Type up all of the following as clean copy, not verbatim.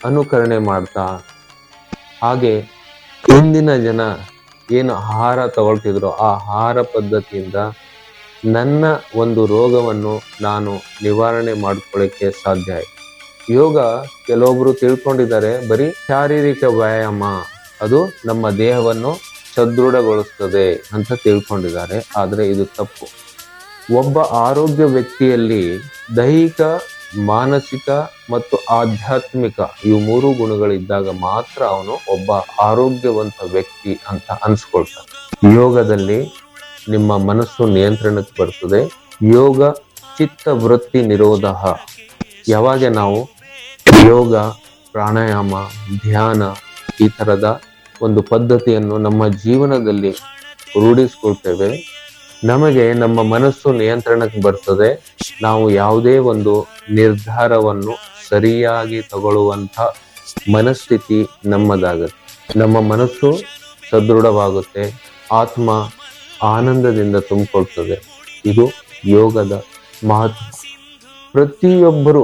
ಅನುಕರಣೆ ಮಾಡ್ತಾ, ಹಾಗೆ ಹಿಂದಿನ ಜನ ಏನು ಆಹಾರ ತಗೊಳ್ತಿದ್ರು ಆ ಆಹಾರ ಪದ್ಧತಿಯಿಂದ ನನ್ನ ಒಂದು ರೋಗವನ್ನು ನಾನು ನಿವಾರಣೆ ಮಾಡ್ಕೊಳ್ಳಿಕ್ಕೆ ಸಾಧ್ಯ ಆಯ್ತು. ಯೋಗ ಕೆಲವೊಬ್ರು ತಿಳ್ಕೊಂಡಿದ್ದಾರೆ ಬರೀ ಶಾರೀರಿಕ ವ್ಯಾಯಾಮ, ಅದು ನಮ್ಮ ದೇಹವನ್ನು ಸದೃಢಗೊಳಿಸ್ತದೆ ಅಂತ ತಿಳ್ಕೊಂಡಿದ್ದಾರೆ. ಆದರೆ ಇದು ತಪ್ಪು. ಒಬ್ಬ ಆರೋಗ್ಯ ವ್ಯಕ್ತಿಯಲ್ಲಿ ದೈಹಿಕ, ಮಾನಸಿಕ ಮತ್ತು ಆಧ್ಯಾತ್ಮಿಕ ಇವು 3 ಗುಣಗಳಿದ್ದಾಗ ಮಾತ್ರ ಅವನು ಒಬ್ಬ ಆರೋಗ್ಯವಂತ ವ್ಯಕ್ತಿ ಅಂತ ಅನ್ಸ್ಕೊಳ್ತಾನೆ. ಯೋಗದಲ್ಲಿ ನಿಮ್ಮ ಮನಸ್ಸು ನಿಯಂತ್ರಣಕ್ಕೆ ಬರ್ತದೆ. ಯೋಗ ಚಿತ್ತ ವೃತ್ತಿ ನಿರೋಧ. ಯಾವಾಗ ನಾವು ಯೋಗ, ಪ್ರಾಣಾಯಾಮ, ಧ್ಯಾನ ಈ ತರದ ಒಂದು ಪದ್ಧತಿಯನ್ನು ನಮ್ಮ ಜೀವನದಲ್ಲಿ ರೂಢಿಸ್ಕೊಳ್ತೇವೆ, ನಮಗೆ ನಮ್ಮ ಮನಸ್ಸು ನಿಯಂತ್ರಣಕ್ಕೆ ಬರ್ತದೆ. ನಾವು ಯಾವುದೇ ಒಂದು ನಿರ್ಧಾರವನ್ನು ಸರಿಯಾಗಿ ತಗೊಳ್ಳುವಂಥ ಮನಸ್ಥಿತಿ ನಮ್ಮದಾಗುತ್ತೆ. ನಮ್ಮ ಮನಸ್ಸು ಸದೃಢವಾಗುತ್ತೆ, ಆತ್ಮ ಆನಂದದಿಂದ ತುಂಬಿಕೊಳ್ತದೆ. ಇದು ಯೋಗದ ಮಹತ್ವ. ಪ್ರತಿಯೊಬ್ಬರು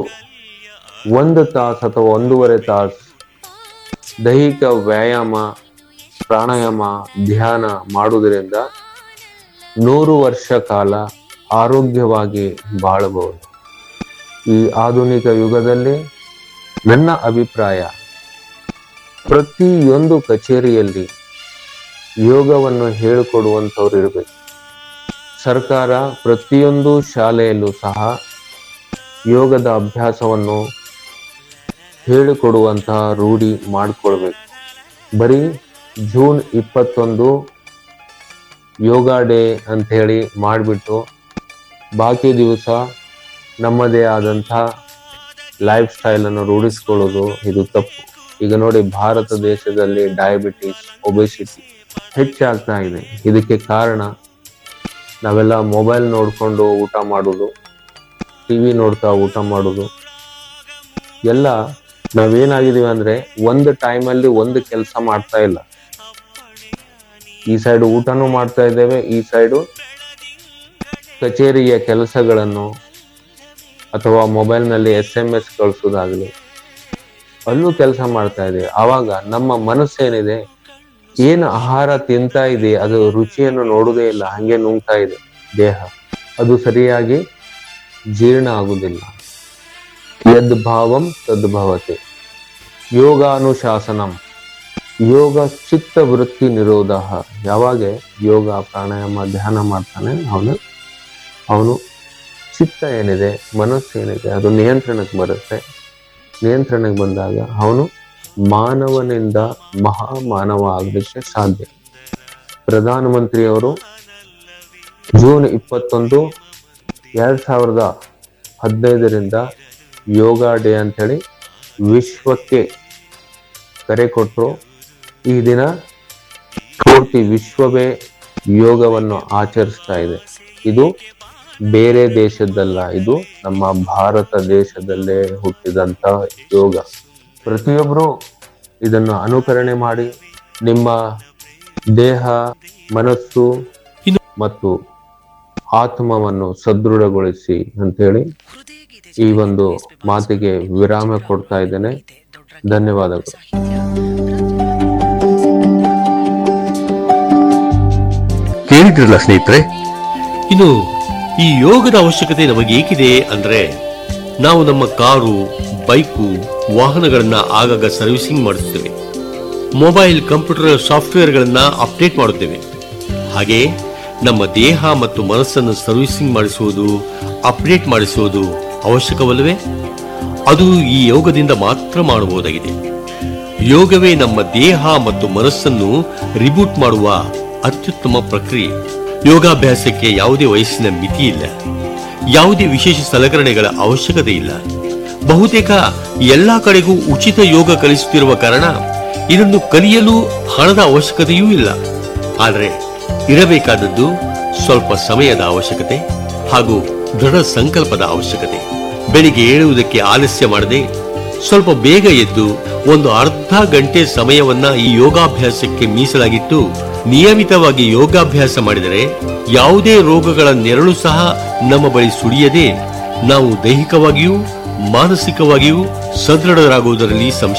1 ತಾಸು ಅಥವಾ 1.5 ತಾಸು ದೈಹಿಕ ವ್ಯಾಯಾಮ, ಪ್ರಾಣಾಯಾಮ, ಧ್ಯಾನ ಮಾಡುವುದರಿಂದ 100 ವರ್ಷ ಕಾಲ ಆರೋಗ್ಯವಾಗಿ ಬಾಳಬಹುದು. ಈ ಆಧುನಿಕ ಯುಗದಲ್ಲಿ ನನ್ನ ಅಭಿಪ್ರಾಯ, ಪ್ರತಿಯೊಂದು ಕಚೇರಿಯಲ್ಲಿ ಯೋಗವನ್ನು ಹೇಳಿಕೊಡುವಂಥವ್ರು ಇರಬೇಕು. ಸರ್ಕಾರ ಪ್ರತಿಯೊಂದು ಶಾಲೆಯಲ್ಲೂ ಸಹ ಯೋಗದ ಅಭ್ಯಾಸವನ್ನು ಹೇಳಿಕೊಡುವಂತಹ ರೂಢಿ ಮಾಡಿಕೊಳ್ಬೇಕು. ಬರೀ ಜೂನ್ 21 ಯೋಗ ಡೇ ಅಂತ ಹೇಳಿ ಮಾಡಿಬಿಟ್ಟು ಬಾಕಿ ದಿವಸ ನಮ್ಮದೇ ಆದಂಥ ಲೈಫ್ ಸ್ಟೈಲನ್ನು ರೂಢಿಸ್ಕೊಳ್ಳೋದು ಇದು ತಪ್ಪು. ಈಗ ನೋಡಿ, ಭಾರತ ದೇಶದಲ್ಲಿ ಡಯಾಬಿಟಿಸ್, ಒಬೆಸಿಟಿ ಹೆಚ್ಚಾಗ್ತಾ ಇದೆ. ಇದಕ್ಕೆ ಕಾರಣ ನಾವೆಲ್ಲ ಮೊಬೈಲ್ ನೋಡ್ಕೊಂಡು ಊಟ ಮಾಡೋದು, ಟಿವಿ ನೋಡ್ತಾ ಊಟ ಮಾಡೋದು. ಎಲ್ಲ ನಾವೇನಾಗಿದ್ದೀವಿ ಅಂದ್ರೆ ಒಂದು ಟೈಮಲ್ಲಿ ಒಂದು ಕೆಲಸ ಮಾಡ್ತಾ ಇಲ್ಲ. ಈ ಸೈಡ್ ಊಟನೂ ಮಾಡ್ತಾ ಇದ್ದೇವೆ, ಈ ಸೈಡು ಕಚೇರಿಯ ಕೆಲಸಗಳನ್ನು ಅಥವಾ ಮೊಬೈಲ್ನಲ್ಲಿ SMS ಕಳಿಸೋದಾಗಲಿ ಅಲ್ಲೂ ಕೆಲಸ ಮಾಡ್ತಾ ಇದ್ದೇವೆ. ಆವಾಗ ನಮ್ಮ ಮನಸ್ಸೇನಿದೆ, ಏನು ಆಹಾರ ತಿಂತಾ ಇದೆ ಅದು ರುಚಿಯನ್ನು ನೋಡುವುದೇ ಇಲ್ಲ, ಹಂಗೆ ನುಂಗ್ತಾ ಇದೆ ದೇಹ. ಅದು ಸರಿಯಾಗಿ ಜೀರ್ಣ ಆಗುವುದಿಲ್ಲ. ಯದ್ ಭಾವಂ ತದ್ಭವತೆ. ಯೋಗಾನುಶಾಸನಂ. ಯೋಗ ಚಿತ್ತ ವೃತ್ತಿ ನಿರೋಧ. ಯಾವಾಗ ಯೋಗ, ಪ್ರಾಣಾಯಾಮ, ಧ್ಯಾನ ಮಾಡ್ತಾನೆ ಅವನು ಚಿತ್ತ ಏನಿದೆ, ಮನಸ್ಸೇನಿದೆ ಅದು ನಿಯಂತ್ರಣಕ್ಕೆ ಬರುತ್ತೆ. ನಿಯಂತ್ರಣಕ್ಕೆ ಬಂದಾಗ ಅವನು ಮಾನವನಿಂದ ಮಹಾಮಾನವ ಆಗಲಿಕ್ಕೆ ಸಾಧ್ಯ. ಪ್ರಧಾನಮಂತ್ರಿಯವರು ಜೂನ್ 21, 2015 ಯೋಗ ಡೇ ಅಂತೇಳಿ ವಿಶ್ವಕ್ಕೆ ಕರೆ ಕೊಟ್ಟರು. ಈ ದಿನ ಪೂರ್ತಿ ವಿಶ್ವವೇ ಯೋಗವನ್ನು ಆಚರಿಸ್ತಾ ಇದೆ. ಇದು ಬೇರೆ ದೇಶದ್ದಲ್ಲ, ಇದು ನಮ್ಮ ಭಾರತ ದೇಶದಲ್ಲೇ ಹುಟ್ಟಿದಂತ ಯೋಗ. ಪ್ರತಿಯೊಬ್ಬರು ಇದನ್ನು ಅನುಕರಣೆ ಮಾಡಿ ನಿಮ್ಮ ದೇಹ, ಮನಸ್ಸು ಮತ್ತು ಆತ್ಮವನ್ನು ಸದೃಢಗೊಳಿಸಿ ಅಂತೇಳಿ ಈ ಒಂದು ಮಾತಿಗೆ ವಿರಾಮ ಕೊಡ್ತಾ ಇದ್ದೇನೆ. ಧನ್ಯವಾದಗಳು. ಕೇಳಿದ್ರಲ್ಲ ಸ್ನೇಹಿತರೆ, ಇನ್ನು ಈ ಯೋಗದ ಅವಶ್ಯಕತೆ ನಮಗೆ ಏಕಿದೆ ಅಂದ್ರೆ, ನಾವು ನಮ್ಮ ಕಾರು, ಬೈಕು, ವಾಹನಗಳನ್ನ ಆಗಾಗ ಸರ್ವಿಸಿಂಗ್ ಮಾಡುತ್ತೇವೆ, ಮೊಬೈಲ್, ಕಂಪ್ಯೂಟರ್ ಸಾಫ್ಟ್ವೇರ್ಗಳನ್ನ ಅಪ್ಡೇಟ್ ಮಾಡುತ್ತೇವೆ. ಹಾಗೆ ನಮ್ಮ ದೇಹ ಮತ್ತು ಮನಸ್ಸನ್ನು ಸರ್ವಿಸಿಂಗ್ ಮಾಡಿಸುವುದು, ಅಪ್ಡೇಟ್ ಮಾಡಿಸುವುದು ಅವಶ್ಯಕವಲ್ಲವೇ? ಅದು ಈ ಯೋಗದಿಂದ ಮಾತ್ರ ಮಾಡಬಹುದಾಗಿದೆ. ಯೋಗವೇ ನಮ್ಮ ದೇಹ ಮತ್ತು ಮನಸ್ಸನ್ನು ರಿಬೂಟ್ ಮಾಡುವ ಅತ್ಯುತ್ತಮ ಪ್ರಕ್ರಿಯೆ. ಯೋಗಾಭ್ಯಾಸಕ್ಕೆ ಯಾವುದೇ ವಯಸ್ಸಿನ ಮಿತಿ ಇಲ್ಲ, ಯಾವುದೇ ವಿಶೇಷ ಸಲಕರಣೆಗಳ ಅವಶ್ಯಕತೆ ಇಲ್ಲ. ಬಹುತೇಕ ಎಲ್ಲಾ ಕಡೆಗೂ ಉಚಿತ ಯೋಗ ಕಲಿಸುತ್ತಿರುವ ಕಾರಣ ಇದನ್ನು ಕಲಿಯಲು ಹಣದ ಅವಶ್ಯಕತೆಯೂ ಇಲ್ಲ. ಆದರೆ ಇರಬೇಕಾದದ್ದು ಸ್ವಲ್ಪ ಸಮಯದ ಅವಶ್ಯಕತೆ ಹಾಗೂ ದೃಢ ಸಂಕಲ್ಪದ ಅವಶ್ಯಕತೆ. ಬೆಳಿಗ್ಗೆ ಏಳುವುದಕ್ಕೆ ಆಲಸ್ಯ ಮಾಡದೆ ಸ್ವಲ್ಪ ಬೇಗ ಎದ್ದು ಒಂದು ಅರ್ಧ ಗಂಟೆ ಸಮಯವನ್ನ ಈ ಯೋಗಾಭ್ಯಾಸಕ್ಕೆ ಮೀಸಲಾಗಿಟ್ಟು ನಿಯಮಿತವಾಗಿ ಯೋಗಾಭ್ಯಾಸ ಮಾಡಿದರೆ ಯಾವುದೇ ರೋಗಗಳ ನೆರಳು ಸಹ ನಮ್ಮ ಬಳಿ ಸುಳಿಯದೆ ನಾವು ದೈಹಿಕವಾಗಿಯೂ ಮಾನಸಿಕವಾಗಿಯೂ ಸದೃಢರಾಗುವುದರಲ್ಲಿ ಸಂಶಯ